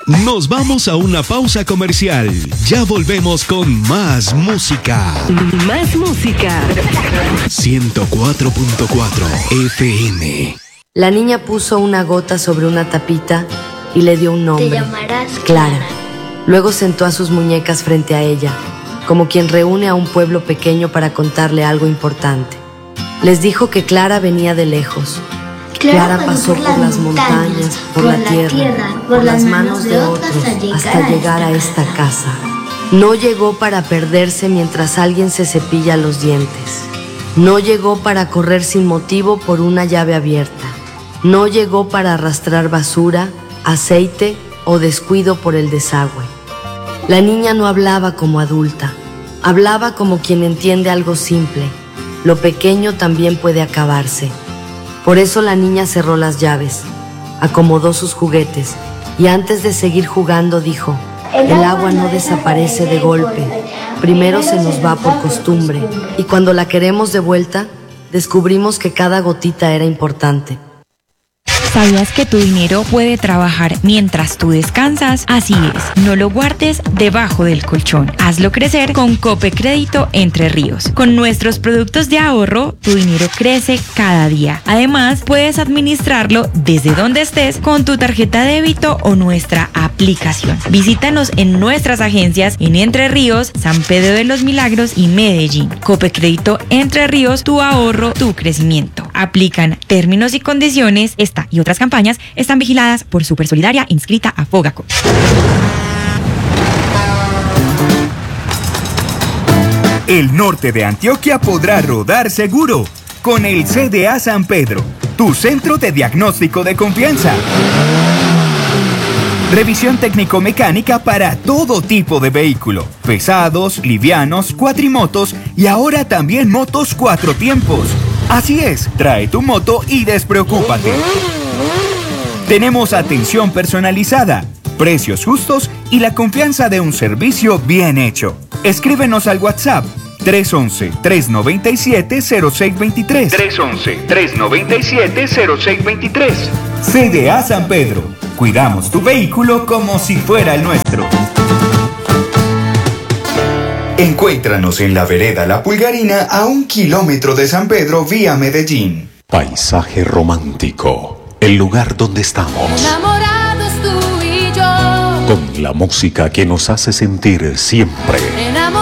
Nos vamos a una pausa comercial. Ya volvemos con más música. Más música. 104.4 FM. La niña puso una gota sobre una tapita y le dio un nombre. Te llamarás Clara. Luego sentó a sus muñecas frente a ella, como quien reúne a un pueblo pequeño para contarle algo importante. Les dijo que Clara venía de lejos. Clara pasó por las montañas, por la tierra, por las manos de otros, hasta llegar a esta casa. No llegó para perderse mientras alguien se cepilla los dientes. No llegó para correr sin motivo por una llave abierta. No llegó para arrastrar basura, aceite o descuido por el desagüe. La niña no hablaba como adulta, hablaba como quien entiende algo simple. Lo pequeño también puede acabarse. Por eso la niña cerró las llaves, acomodó sus juguetes y antes de seguir jugando dijo: el agua no desaparece de golpe, primero se nos va por costumbre y cuando la queremos de vuelta, descubrimos que cada gotita era importante. ¿Sabías que tu dinero puede trabajar mientras tú descansas? Así es, no lo guardes debajo del colchón. Hazlo crecer con Cope Crédito Entre Ríos. Con nuestros productos de ahorro, tu dinero crece cada día. Además, puedes administrarlo desde donde estés con tu tarjeta de débito o nuestra aplicación. Visítanos en nuestras agencias en Entre Ríos, San Pedro de los Milagros y Medellín. Cope Crédito Entre Ríos, tu ahorro, tu crecimiento. Aplican términos y condiciones. Esta y otras campañas están vigiladas por Supersolidaria, inscrita a Fogaco. El norte de Antioquia podrá rodar seguro con el CDA San Pedro, tu centro de diagnóstico de confianza. Revisión técnico-mecánica para todo tipo de vehículo, pesados, livianos, cuatrimotos y ahora también motos 4 tiempos. Así es, trae tu moto y despreocúpate. Tenemos atención personalizada, precios justos y la confianza de un servicio bien hecho. Escríbenos al WhatsApp 311-397-0623. 311-397-0623. CDA San Pedro. Cuidamos tu vehículo como si fuera el nuestro. Encuéntranos en la vereda La Pulgarina a 1 kilómetro de San Pedro vía Medellín. Paisaje romántico, el lugar donde estamos. Enamorados tú y yo. Con la música que nos hace sentir siempre